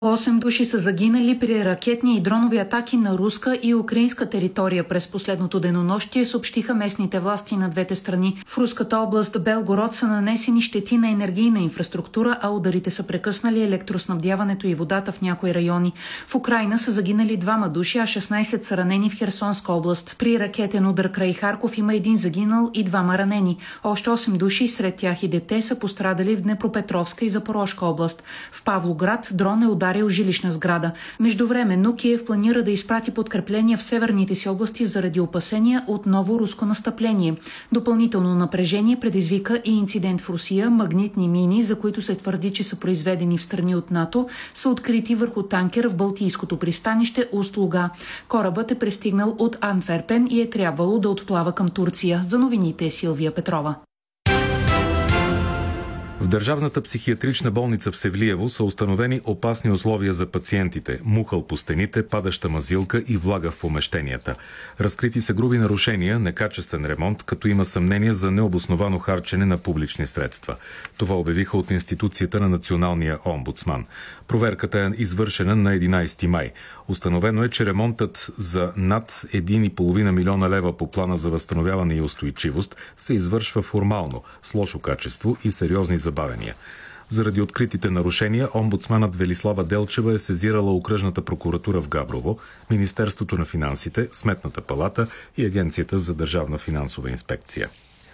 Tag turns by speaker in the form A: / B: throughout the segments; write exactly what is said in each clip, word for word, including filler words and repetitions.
A: Осем души са загинали при ракетни и дронови атаки на руска и украинска територия през последното денонощие, съобщиха местните власти на двете страни. В руската област Белгород са нанесени щети на енергийна инфраструктура, а ударите са прекъснали електроснабдяването и водата в някои райони. В Украйна са загинали двама души, а шестнайсет са ранени в Херсонска област. При ракетен удар край Харков има един загинал и двама ранени. Още осем души, сред тях и дете, са пострадали в Днепропетровска и Запорожка област. В Павлоград дрон е ударил жилищна сграда. Междувременно Киев планира да изпрати подкрепления в северните си области заради опасения от ново руско настъпление. Допълнително напрежение предизвика и инцидент в Русия. Магнитни мини, за които се твърди, че са произведени в страни от НАТО, са открити върху танкер в Балтийското пристанище Уст-Луга. Корабът е пристигнал от Антверпен и е трябвало да отплава към Турция. За новините Силвия Петрова.
B: В Държавната психиатрична болница в Севлиево са установени опасни условия за пациентите – мухъл по стените, падаща мазилка и влага в помещенията. Разкрити са груби нарушения, некачествен ремонт, като има съмнение за необосновано харчене на публични средства. Това обявиха от институцията на Националния омбудсман. Проверката е извършена на единайсети май. Установено е, че ремонтът за над един и половина милиона лева по плана за възстановяване и устойчивост се извършва формално, с лошо качество и сериозни забавения. Заради откритите нарушения, омбудсманът Велислава Делчева е сезирала Окръжната прокуратура в Габрово, Министерството на финансите, Сметната палата и Агенцията за държавна финансова инспекция.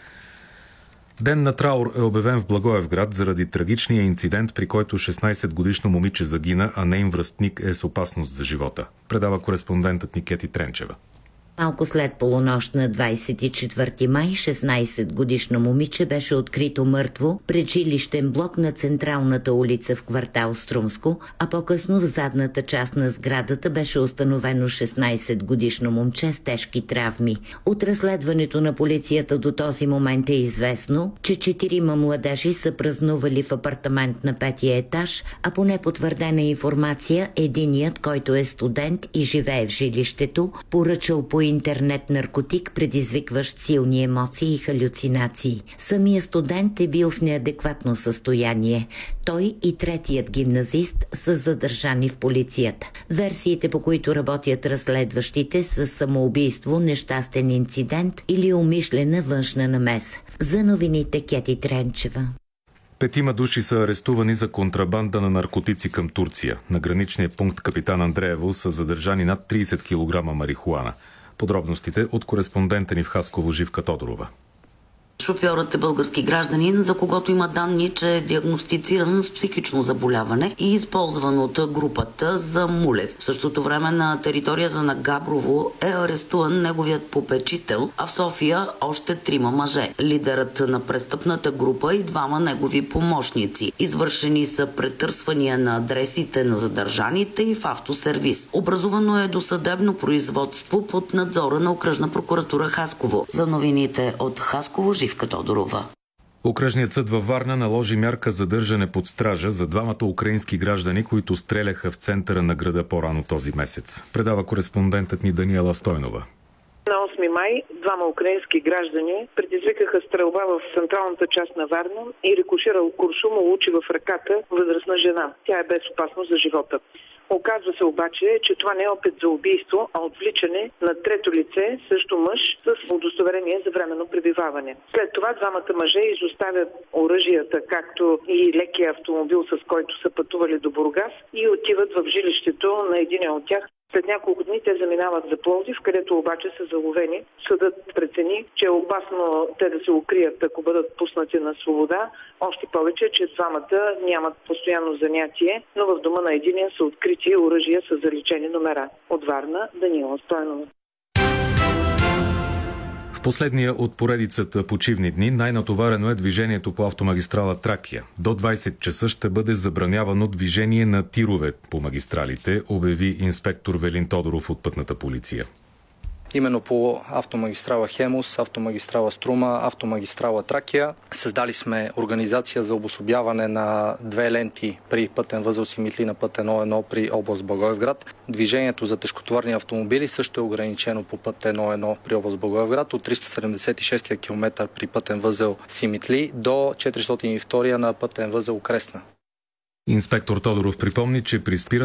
B: Ден на траур е обявен в Благоевград заради трагичния инцидент, при който шестнайсетгодишно момиче загина, а нейн връстник е с опасност за живота. Предава кореспондентът ни Кети Тренчева.
C: Малко след полунощ на двайсет и четвърти май, шестнайсетгодишно момиче беше открито мъртво пред жилищен блок на централната улица в квартал Струмско, а по-късно в задната част на сградата беше установено шестнайсетгодишно момче с тежки травми. От разследването на полицията до този момент е известно, че четирима младежи са празнували в апартамент на петия етаж, а по непотвърдена информация единият, който е студент и живее в жилището, поръчал по интернет наркотик, предизвикващ силни емоции и халюцинации. Самия студент е бил в неадекватно състояние. Той и третият гимназист са задържани в полицията. Версиите, по които работят разследващите, са самоубийство, нещастен инцидент или умишлена външна намеса. За новините Кети Тренчева.
B: Петима души са арестувани за контрабанда на наркотици към Турция. На граничния пункт Капитан Андреево са задържани над трийсет килограма марихуана. Подробностите от кореспондента ни в Хасково Живка Тодорова.
D: Шофьорът е български гражданин, за когото има данни, че е диагностициран с психично заболяване и използван от групата за Мулев. В същото време на територията на Габрово е арестуван неговият попечител, а в София още трима мъже. Лидерът на престъпната група и двама негови помощници. Извършени са претърсвания на адресите на задържаните и в автосервис. Образувано е досъдебно производство под надзора на Окръжна прокуратура Хасково. За новините от Хасково Живка Тодорова.
B: Окръжният съд във Варна наложи мярка задържане под стража за двамата украински граждани, които стреляха в центъра на града по-рано този месец. Предава кореспондентът ни Даниела Стойнова.
E: На осми май двама украински граждани предизвикаха стрелба в централната част на Варна и рикоширал куршум улучи в ръката възрастна жена. Тя е без опасност за живота. Оказва се обаче, че това не е опит за убийство, а отвличане на трето лице, също мъж, с удостоверение за временно пребиваване. След това двамата мъже изоставят оръжията, както и лекия автомобил, с който са пътували до Бургас, и отиват в жилището на един от тях. След няколко дни те заминават за Пловдив, където обаче са заловени. Съдът прецени, че е опасно те да се укрият, ако бъдат пуснати на свобода. Още повече, че двамата нямат постоянно занятие, но в дома на единия са открити оръжия с заличени номера. От Варна, Даниела Стойнова.
B: В последния от поредицата почивни дни най-натоварено е движението по автомагистрала Тракия. До двайсет часа ще бъде забранявано движение на тирове по магистралите, обяви инспектор Велин Тодоров от Пътната полиция.
F: Именно по автомагистрала Хемус, автомагистрала Струма, автомагистрала Тракия. Създали сме организация за обособяване на две ленти при пътен възел Симитли на път едно едно при област Благоевград. Движението за тежкотоварни автомобили също е ограничено по път едно едно при област Благоевград от триста седемдесет и шести километър при пътен възел Симитли до четиристотин и втори на пътен възел Кресна.
B: Инспектор Тодоров припомни, че при спиране